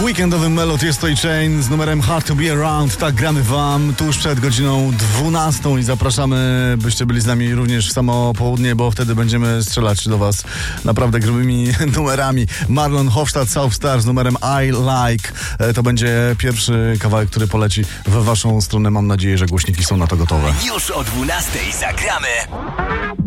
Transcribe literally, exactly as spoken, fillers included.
Weekendowy Melody jest tutaj Chain z numerem Hard to be Around. Tak gramy wam tuż przed godziną dwunastą i zapraszamy, byście byli z nami również w samo południe, bo wtedy będziemy strzelać do was naprawdę grubymi numerami. Marlon Hofstadt, South Star z numerem I Like. To będzie pierwszy kawałek, który poleci w waszą stronę. Mam nadzieję, że głośniki są na to gotowe. Już o dwunastej zagramy